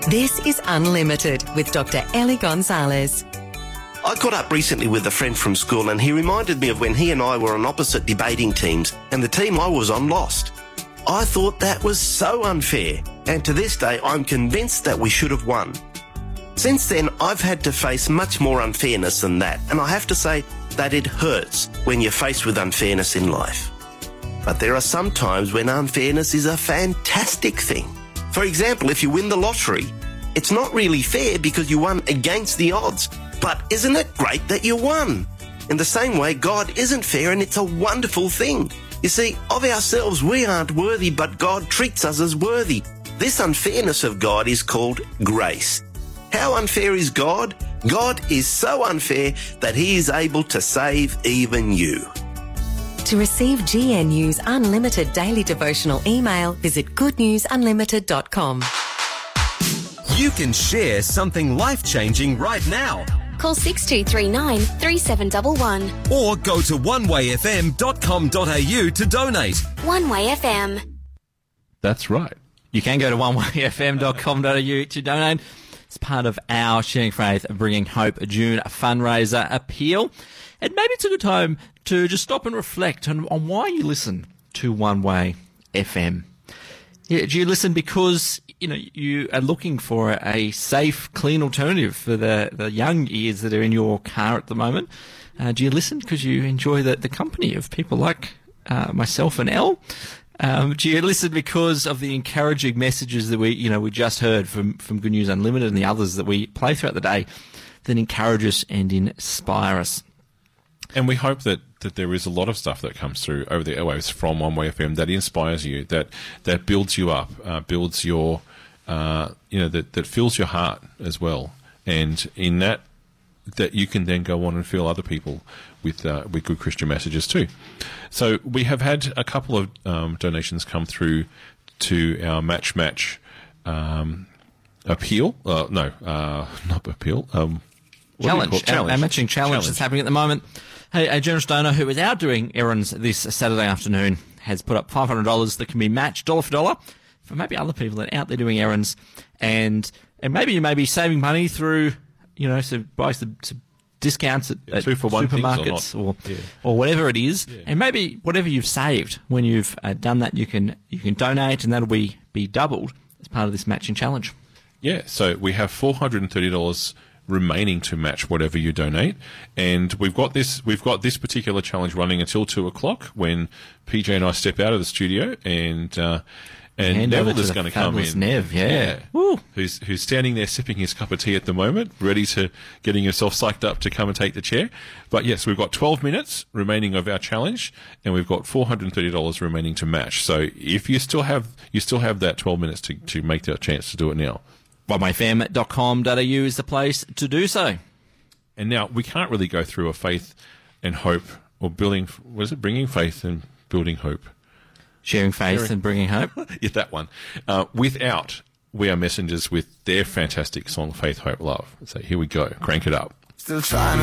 This is Unlimited with Dr. Ellie Gonzalez. I caught up recently with a friend from school and he reminded me of when he and I were on opposite debating teams and the team I was on lost. I thought that was so unfair, and to this day I'm convinced that we should have won. Since then, I've had to face much more unfairness than that, and I have to say that it hurts when you're faced with unfairness in life. But there are some times when unfairness is a fantastic thing. For example, if you win the lottery, it's not really fair because you won against the odds. But isn't it great that you won? In the same way, God isn't fair and it's a wonderful thing. You see, of ourselves, we aren't worthy, but God treats us as worthy. This unfairness of God is called grace. How unfair is God? God is so unfair that he is able to save even you. To receive GNU's Unlimited Daily Devotional email, visit goodnewsunlimited.com. You can share something life-changing right now. Call 6239 3711. Or go to onewayfm.com.au to donate. One Way FM. That's right. You can go to onewayfm.com.au to donate. It's part of our Sharing Faith and Bringing Hope June fundraiser appeal. And maybe it's a good time to just stop and reflect on why you listen to One Way FM. Do you listen because you are looking for a safe, clean alternative for the young ears that are in your car at the moment? Do you listen because you enjoy the company of people like myself and Elle? Do you listen because of the encouraging messages that we just heard from Good News Unlimited and the others that we play throughout the day that encourage us and inspire us? And we hope that there is a lot of stuff that comes through over the airwaves from One Way FM that inspires you, that builds you up, builds your, that fills your heart as well. And in that you can then go on and fill other people with good Christian messages too. So we have had a couple of donations come through to our match appeal. Not appeal. Challenge. Our matching challenge that's happening at the moment. Hey, a generous donor who is out doing errands this Saturday afternoon has put up $500 that can be matched dollar for dollar for maybe other people that are out there doing errands, and maybe you may be saving money through some discounts at 2-for-1 supermarkets or whatever it is, and maybe whatever you've saved when you've done that you can donate, and that'll be doubled as part of this matching challenge. Yeah, so we have $430 remaining to match whatever you donate, and we've got this particular challenge running until 2:00 when PJ and I step out of the studio and Neville is going to come in. Nev, who's standing there sipping his cup of tea at the moment, ready to getting himself psyched up to come and take the chair. But yes, we've got 12 minutes remaining of our challenge, and we've got $430 remaining to match. So if you still have that 12 minutes to make that chance to do it now. onewayfm.com.au is the place to do so. And now we can't really go through a faith and hope or bringing faith and building hope. Sharing faith and bringing hope. Yeah, that one. Without We Are Messengers with their fantastic song, Faith, Hope, Love. So here we go. Crank it up. Still trying